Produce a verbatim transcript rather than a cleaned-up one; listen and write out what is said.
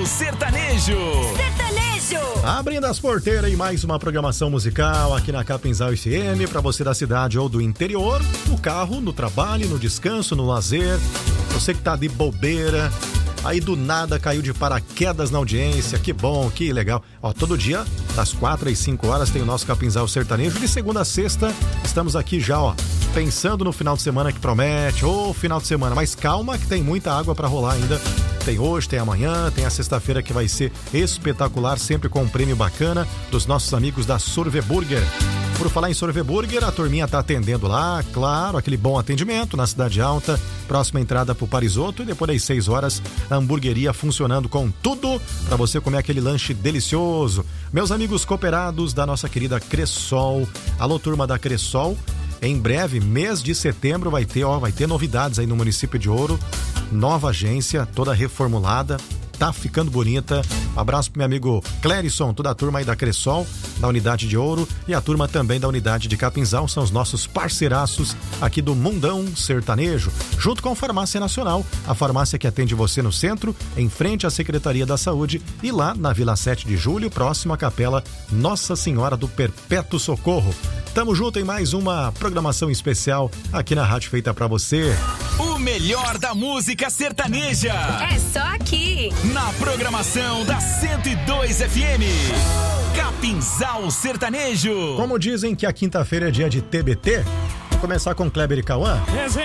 Sertanejo. Sertanejo. Abrindo as porteiras e mais uma programação musical aqui na Capinzal F M para você da cidade ou do interior, no carro, no trabalho, no descanso, no lazer. Você que tá de bobeira, aí do nada caiu de paraquedas na audiência, que bom, que legal. Ó, todo dia, das quatro às cinco horas, tem o nosso Capinzal Sertanejo. De segunda a sexta, estamos aqui já, ó, pensando no final de semana que promete, ou final de semana, mas calma que tem muita água para rolar ainda. Tem hoje, tem amanhã, tem a sexta-feira que vai ser espetacular, sempre com um prêmio bacana dos nossos amigos da Sorve Burger. Por falar em Sorve Burger, a turminha tá atendendo lá, claro, aquele bom atendimento na Cidade Alta, próxima entrada pro Parisoto, e depois das seis horas, a hamburgueria funcionando com tudo para você comer aquele lanche delicioso. Meus amigos cooperados da nossa querida Cressol, alô turma da Cressol, em breve, mês de setembro, vai ter, ó, vai ter novidades aí no município de Ouro, nova agência, toda reformulada, tá ficando bonita. Um abraço pro meu amigo Clérison, toda a turma aí da Cressol, da unidade de Ouro, e a turma também da unidade de Capinzal, são os nossos parceiraços aqui do Mundão Sertanejo, junto com a Farmácia Nacional, a farmácia que atende você no centro, em frente à Secretaria da Saúde, e lá na Vila sete de Julho, próximo à Capela Nossa Senhora do Perpétuo Socorro. Tamo junto em mais uma programação especial aqui na rádio feita pra você. O melhor da música sertaneja. É só aqui. Na programação da cento e dois F M. Capinzal Sertanejo. Como dizem que a quinta-feira é dia de T B T, vou começar com Kleber e Cauã.